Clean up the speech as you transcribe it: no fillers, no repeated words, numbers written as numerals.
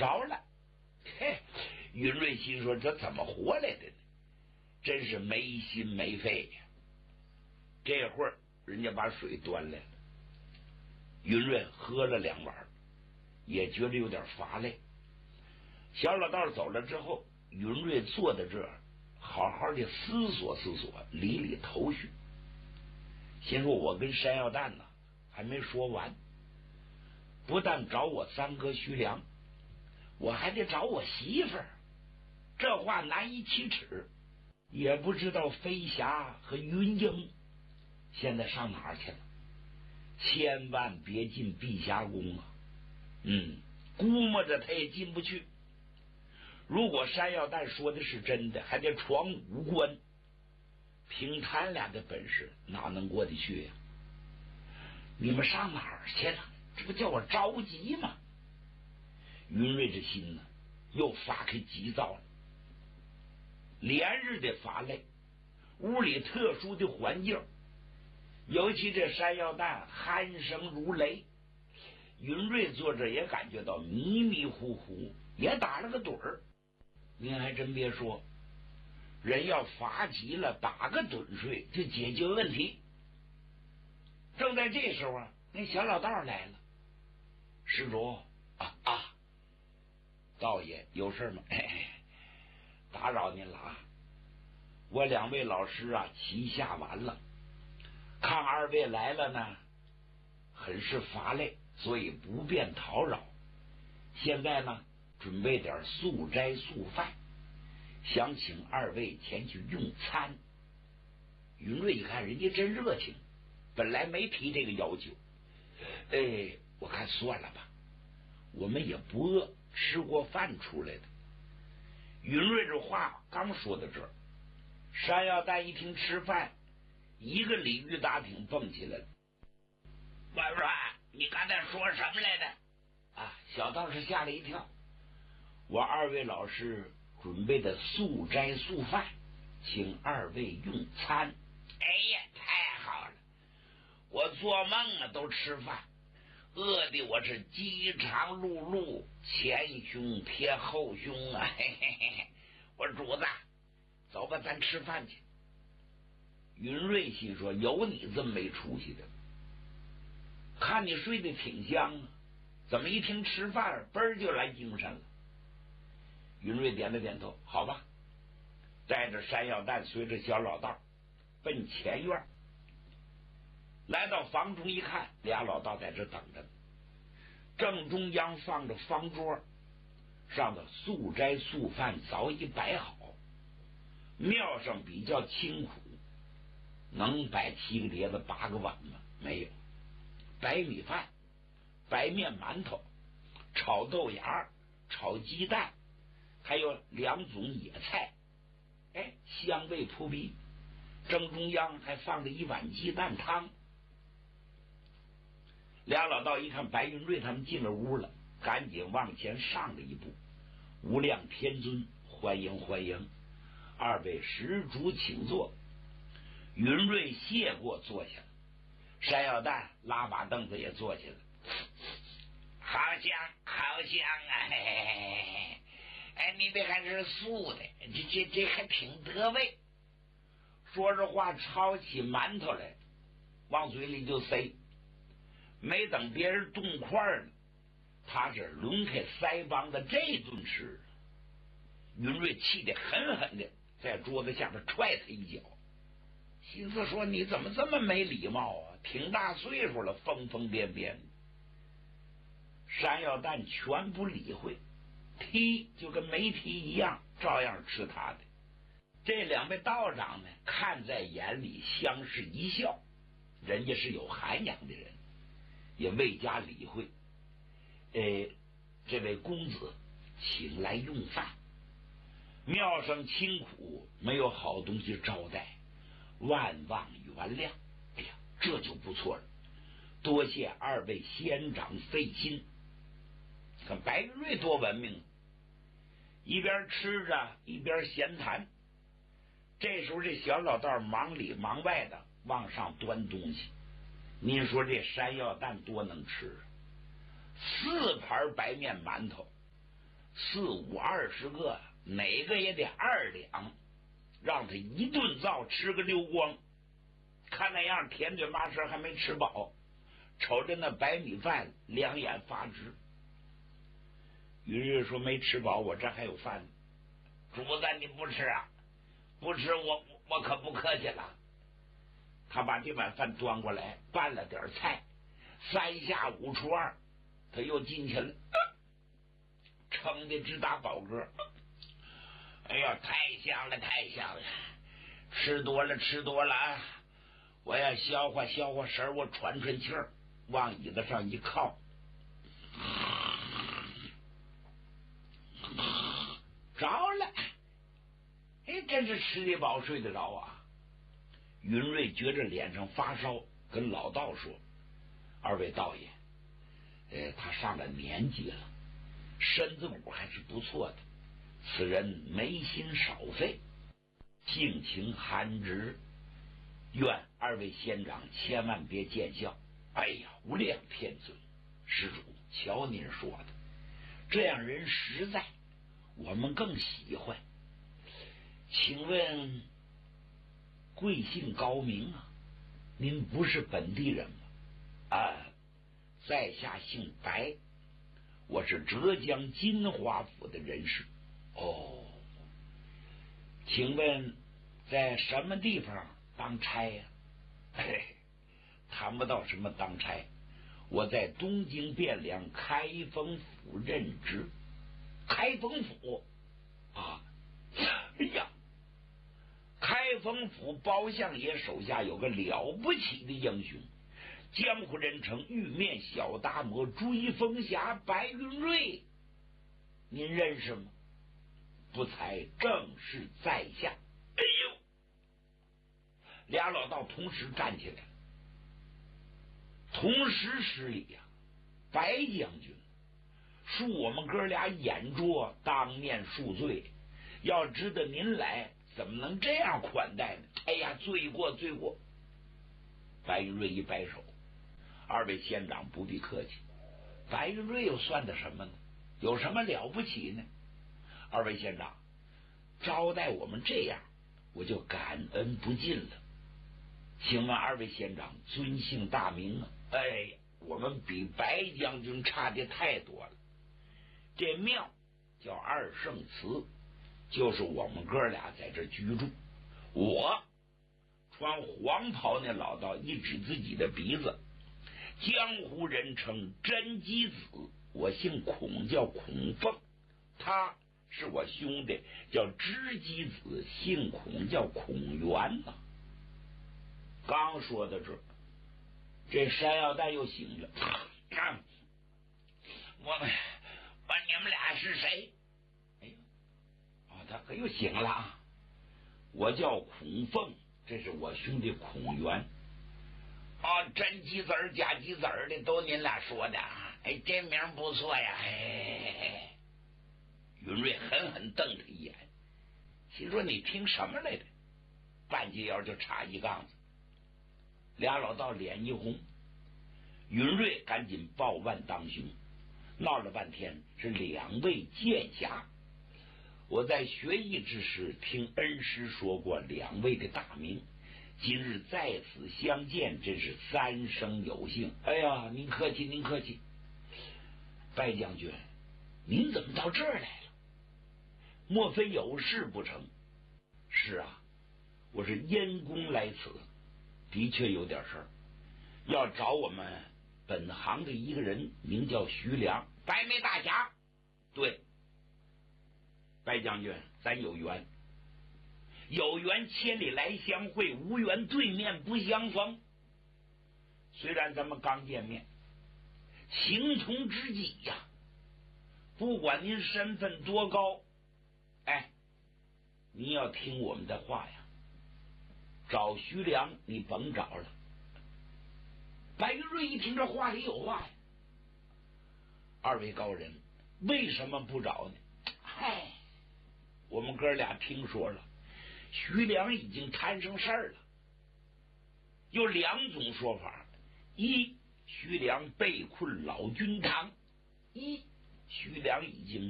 着了。嘿，云瑞心说这怎么活来的呢？真是没心没肺呀！这会儿人家把水端来了，云瑞喝了2碗，也觉得有点乏累。小老道走了之后，云瑞坐在这儿，好好的思索思索，理理头绪，心说我跟山药蛋呢还没说完，不但找我三哥徐良，我还得找我媳妇儿，这话难以启齿。也不知道飞霞和云英现在上哪儿去了，千万别进碧霞宫啊！估摸着他也进不去。如果山药蛋说的是真的，还得闯5关，凭他俩的本事哪能过得去呀？你们上哪儿去了？这不叫我着急吗？云瑞这心呢又发开急躁了，连日的乏累，屋里特殊的环境，尤其这山药蛋鼾声如雷，云瑞坐着也感觉到迷迷糊糊，也打了个盹儿。您还真别说，人要乏急了，打个盹睡就解决问题。正在这时候啊，那小老道来了。施主道爷有事吗？打扰您了啊！我2位老师啊棋下完了，看2位来了呢，很是乏累，所以不便讨扰。现在呢，准备点素斋素饭，想请2位前去用餐。云瑞一看人家真热情，本来没提这个要求，我看算了吧，我们也不饿，吃过饭出来的。云瑞这话刚说到这儿，山药蛋一听吃饭，一个鲤鱼打挺蹦起来了。万帅，你刚才说什么来着？小道士吓了一跳。我2位老师准备的素斋素饭，请2位用餐。哎呀，太好了！我做梦都吃饭，饿的我是饥肠辘辘，前胸贴后胸啊！嘿嘿嘿，我说主子，走吧，咱吃饭去。云瑞心说，有你这么没出息的，看你睡得挺香啊，怎么一听吃饭嘣儿就来精神了？云瑞点了点头，好吧，带着山药蛋随着小老道奔前院。来到房中一看，俩老道在这等着，正中央放着方桌，上的素斋素饭早已摆好。庙上比较清苦，能摆7个碟子8个碗吗？没有。白米饭、白面馒头、炒豆芽、炒鸡蛋，还有2种野菜，香味扑鼻。正中央还放着1碗鸡蛋汤。俩老道一看白云瑞他们进了屋了，赶紧往前上了一步。无量天尊，欢迎欢迎，2位施主请坐。云瑞谢过坐下了，山药蛋拉把凳子也坐下了。好香好香啊！你这还是素的，这还挺得味。说着话抄起馒头来往嘴里就塞，没等别人动筷呢，他是抡开腮帮子这顿吃。云瑞气得狠狠的在桌子下边踹他一脚，心思说你怎么这么没礼貌啊，挺大岁数了，疯疯癫癫。山药蛋全不理会，踢就跟没踢一样，照样吃他的。这2位道长呢，看在眼里，相视一笑，人家是有涵养的人，也未加理会。这位公子请来用饭，庙上清苦，没有好东西招待，万望原谅。哎呀，这就不错了，多谢2位仙长费心。看白云瑞多文明，一边吃着一边闲谈。这时候这小老道忙里忙外的往上端东西，您说这山药蛋多能吃，4盘白面馒头， 4、5、20个，哪个也得2两，让他一顿灶吃个溜光。看那样甜嘴麻舌还没吃饱，瞅着那白米饭两眼发直。于是说没吃饱，我这还有饭呢。主子你不吃啊？不吃我可不客气了。他把这碗饭端过来，拌了点菜，3下5除2，他又进去了，撑的直打饱嗝。哎呀，太香了，太香了！吃多了啊！我要消化消化神，我喘气儿，往椅子上一靠，着了。哎，真是吃得饱睡得着啊！云瑞觉着脸上发烧，跟老道说：“2位道爷，他上了年纪了，身子骨还是不错的。此人没心少费，性情憨直，愿2位仙长千万别见笑。”哎呀，无量天尊，施主，瞧您说的，这样人实在，我们更喜欢。请问贵姓高明啊？您不是本地人吗？在下姓白，我是浙江金华府的人士。哦，请问在什么地方当差呀？谈不到什么当差，我在东京汴梁开封府任职。开封府啊？哎呀，开封府包相爷手下有个了不起的英雄，江湖人称玉面小达摩追风侠白云瑞，您认识吗？不才正是在下。哎呦，俩老道同时站起来，同时施礼呀！白将军，恕我们哥俩眼拙，当面恕罪。要知道您来，怎么能这样款待呢？哎呀，罪过罪过！白云瑞一摆手：“2位仙长不必客气。白云瑞又算得什么呢？有什么了不起呢？2位仙长招待我们这样，我就感恩不尽了。请问2位仙长尊姓大名啊？”哎，我们比白将军差的太多了。这庙叫2圣祠，就是我们哥俩在这居住。我穿黄袍那老道一指自己的鼻子，江湖人称真鸡子，我姓孔，叫孔凤。他是我兄弟，叫知鸡子，姓孔，叫孔元呐。刚说到这山药蛋又醒了。你们俩是谁？哎呦，他可又醒了啊！我叫孔凤，这是我兄弟孔元。真鸡子儿假鸡子儿的都您俩说的啊！哎，这名不错呀！哎，云瑞狠狠瞪他一眼，心说你听什么来着？半截腰就插一杠子。俩老道脸一红，云瑞赶紧抱腕当胸。闹了半天是2位剑侠。我在学艺之时听恩师说过2位的大名，今日在此相见，真是3生有幸。哎呀，您客气您客气。白将军，您怎么到这儿来了？莫非有事不成？是啊，我是因公来此，的确有点事儿，要找我们本行的一个人，名叫徐良，白眉大侠。对，白将军，咱有缘，有缘千里来相会，无缘对面不相逢。虽然咱们刚见面，情同知己呀。不管您身份多高，哎，您要听我们的话呀。找徐良你甭找了。白云瑞一听这话里有话呀，2位高人为什么不找呢？嗨，我们哥俩听说了，徐良已经摊上事儿了。有2种说法：一，徐良被困老君堂；一，徐良已经